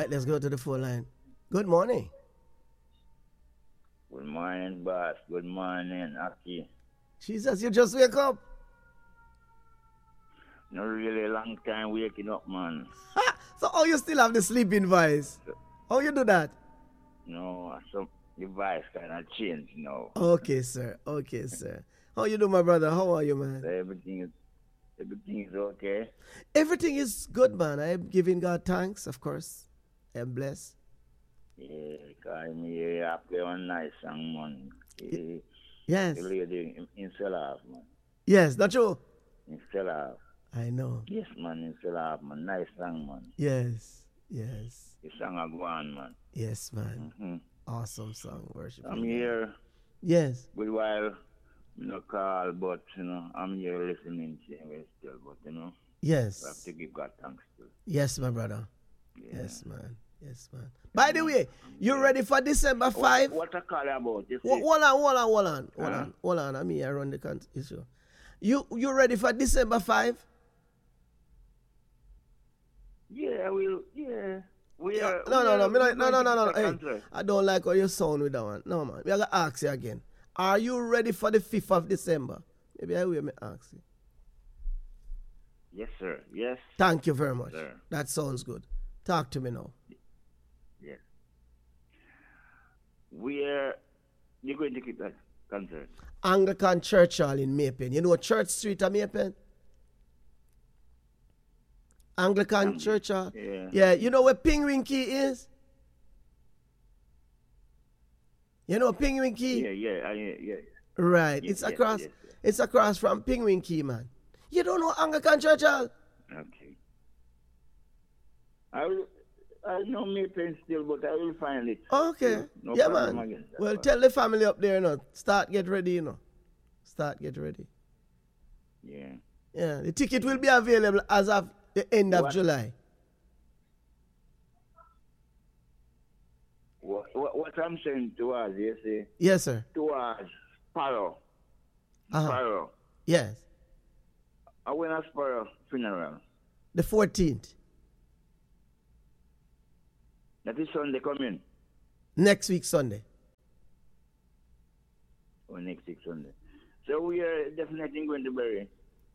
right, let's go to the phone line. Good morning. Good morning, boss. Good morning, Aki. Jesus, you just wake up. Not really long time waking up, man. So, oh, you still have the sleeping voice? How you do that? No, so the voice kind of changed now. Okay, sir. Okay, sir. How you do, my brother? How are you, man? So everything is okay. Everything is good, man. I'm giving God thanks, of course. I'm blessed. Yeah, because me I play one nice song, man. Yes. The lady in Selaf, man. Yes, that's true. In Selaf. I know. Yes, man, in Selaf, man. Nice song, man. Yes. Yes. The song I go on, man. Yes, man. Mm-hmm. Awesome song, worship. I'm here. Yes. Good while, no call, but, I'm here listening to him still, but, Yes. I have to give God thanks to. Yes, my brother. Yeah. Yes, man. Yes, man. By the way, you ready for December 5? What I call about? You see? Hold on. I mean, I run the issue. You ready for December 5? Yeah, we are. No. Hey, I don't like how you sound with that one. No, man. We are going to ask you again. Are you ready for the 5th of December? Maybe I will ask you. Yes, sir. Yes. Thank you very much. Sir. That sounds good. Talk to me now. Yes. You're going to keep that concert? Anglican Church Hall in Maypen. You know Church Street of Maypen? Anglican Church Hall? Yeah. You know where Pingwinky is? You know Pingwinky? Yeah. Right. Yes, It's across. It's across from Pingwinky, man. You don't know Anglican Church Hall? Okay. I know Maypen still, but I will find it. Okay. No yeah, problem man. against that Well, one. tell the family up there, Start get ready, Start get ready. Yeah. Yeah. The ticket will be available as of the end of July. What I'm saying towards, you see? Yes, sir. Towards Sparrow. Uh-huh. Sparrow. Yes. I went to Sparrow funeral. The 14th. That is Sunday coming. Next week, Sunday. Or next week, Sunday. So we are definitely going to bury.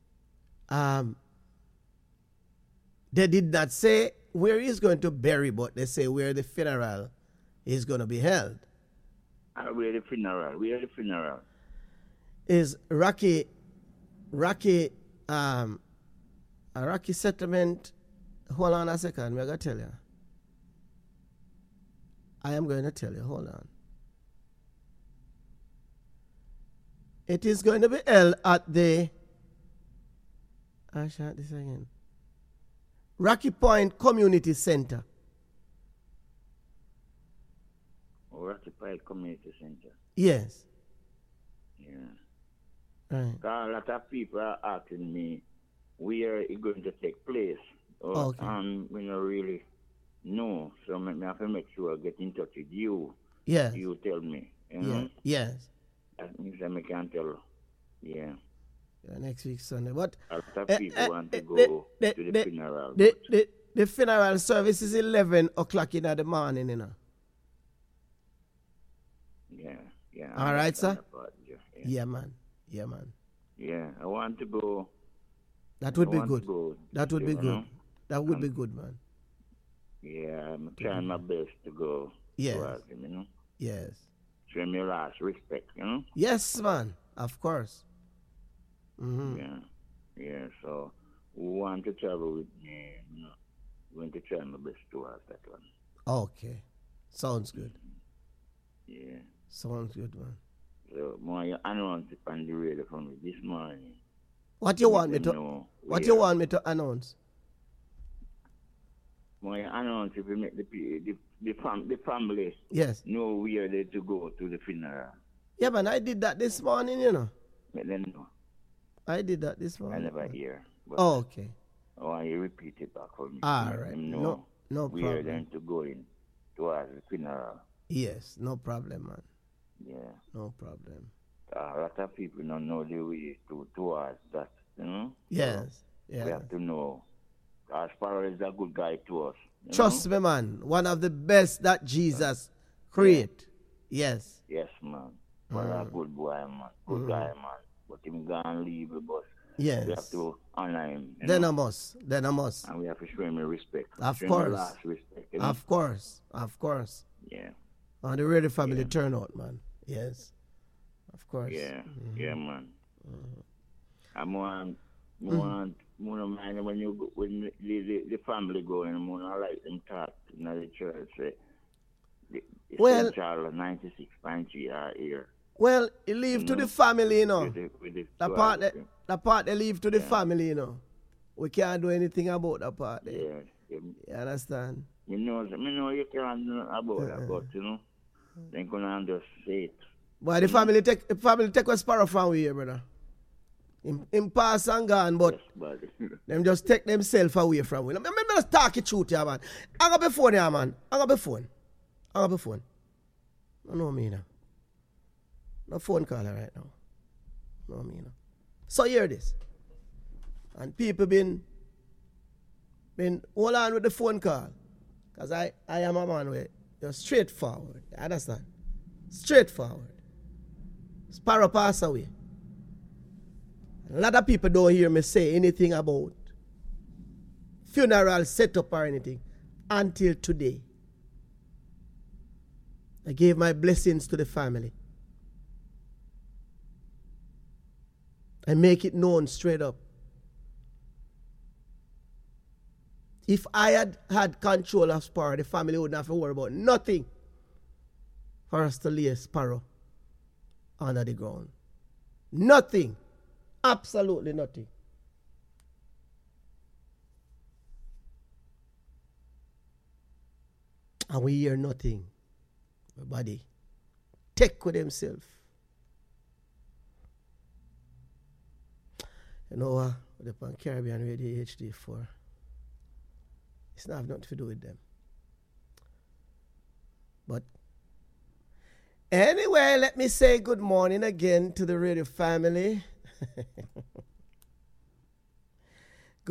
They did not say where he's going to bury, but they say where the funeral is going to be held. Where the funeral? Is Rocky settlement. Hold on a second, I'm going to tell you. I am going to tell you, hold on. It is going to be held at the this again. Rocky Point Community Center. Rocky Point Community Center. Yes. Yeah. Right. A lot of people are asking me where it's going to take place. Okay. We don't really know. So I have to make sure I get in touch with you. Yes. You tell me. Yes. That means I can tell. Yeah. Next week Sunday. But a lot of people want to go to the funeral. The funeral service is 11 o'clock in the morning, Yeah. All right, sir? Yeah, man. Yeah, I want to go. That would be good. That would be good. That would be good, man. Yeah, I'm trying my best to go towards him, Yes. Show me last respect, Yes, man. Of course. Mm-hmm. Yeah, so who want to travel with me, going to try my best towards that one. Okay. Sounds good. Yeah. Sounds good, man. So, more announce it on the radio for me this morning. What you want me to announce? More announce if you make the family know where they to go to the funeral. Yeah, man, I did that this morning, Let them know. I did that this morning. I never hear. Okay. I want you to repeat it back for me. All right. No problem. Where they're to go in towards the funeral. Yes, no problem, man. Yeah. No problem. A lot of people don't know the way towards that, Yes. So we have to know. As far as a good guy to us, Trust me, man. One of the best that Jesus create. Yes. Yes, man. But a good boy, man. Good guy, man. But him gone leave the bus. Yes. We have to honor him. Then I must. And we have to show him respect. Of show course. him last respect. Of course. Yeah. And the Radio family turn out, man. Yes. Of course. Yeah. Yeah, man. I'm want mind when the family going, I like them talk in the church. The Well, Charles 96.3 are here. Well, you leave to the family, you know. The part they leave to the family, you know. We can't do anything about that part. Yeah. You understand? Me know you can't do about that, but you know, they gonna just say it. But the family take a sparrow from here, brother. In pass and gone, but them just take themselves away from we. Let me just talk it truth here, man. I got the phone here, man. I got the phone. No me now. No phone caller right now. No me now. So hear this. And people been hold on with the phone call. Because I am a man where you're straightforward. You understand? Straightforward. Sparrow pass away. A lot of people don't hear me say anything about funeral setup or anything until today. I gave my blessings to the family. I make it known straight up. If I had control of Sparrow, the family wouldn't have to worry about nothing for us to lay a Sparrow under the ground. Nothing. Absolutely nothing. And we hear nothing. Everybody take with himself. You know what? The Pan Caribbean Radio HD4. It's not have nothing to do with them. But anyway, let me say good morning again to the radio family.